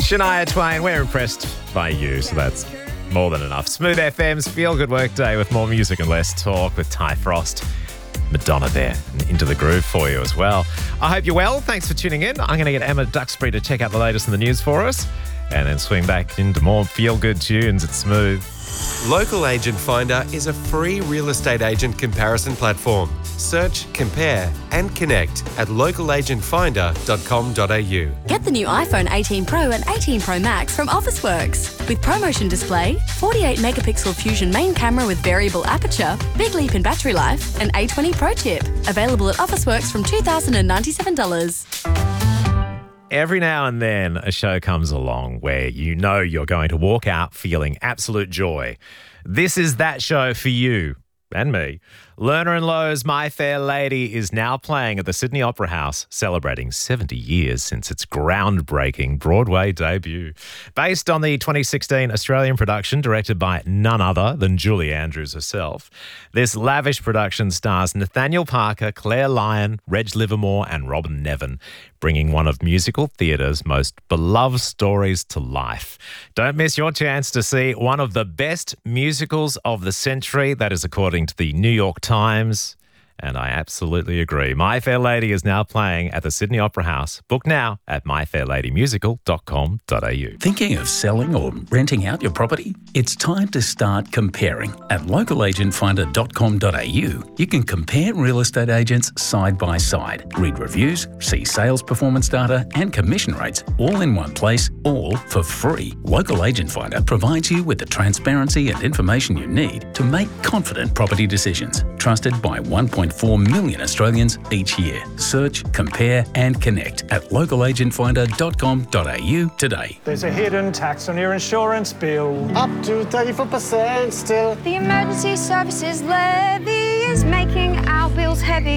Shania Twain, we're impressed by you, so that's more than enough. Smooth FM's Feel Good Workday with more music and less talk with Ty Frost. Madonna there and Into the Groove for you as well. I hope you're well. Thanks for tuning in. I'm going to get Emma Duxbury to check out the latest in the news for us and then swing back into more feel-good tunes at Smooth. Local Agent Finder is a free real estate agent comparison platform. Search, compare and connect at localagentfinder.com.au. Get the new iPhone 18 Pro and 18 Pro Max from Officeworks. With ProMotion display, 48 megapixel Fusion main camera with variable aperture, big leap in battery life, and A20 Pro chip. Available at Officeworks from $2,097. Every now and then a show comes along where you know you're going to walk out feeling absolute joy. This is that show for you and me. Lerner & Loewe's My Fair Lady is now playing at the Sydney Opera House, celebrating 70 years since its groundbreaking Broadway debut. Based on the 2016 Australian production directed by none other than Julie Andrews herself, this lavish production stars Nathaniel Parker, Claire Lyon, Reg Livermore and Robin Nevin, bringing one of musical theatre's most beloved stories to life. Don't miss your chance to see one of the best musicals of the century. That is according to the New York Times. And I absolutely agree. My Fair Lady is now playing at the Sydney Opera House. Book now at myfairladymusical.com.au. Thinking of selling or renting out your property? It's time to start comparing. At localagentfinder.com.au, you can compare real estate agents side by side, read reviews, see sales performance data and commission rates all in one place, all for free. Local Agent Finder provides you with the transparency and information you need to make confident property decisions. Trusted by 1.4 million Australians each year. Search, compare and connect at localagentfinder.com.au today. There's a hidden tax on your insurance bill. Up to 34% still. The emergency services levy is making our bills heavy.